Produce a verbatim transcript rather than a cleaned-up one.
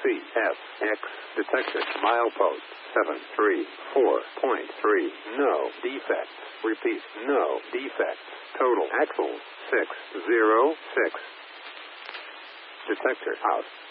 C S X. Detected. Milepost seven three four point three. No defects. Repeat. No defects. Total axles six zero six. Detector out.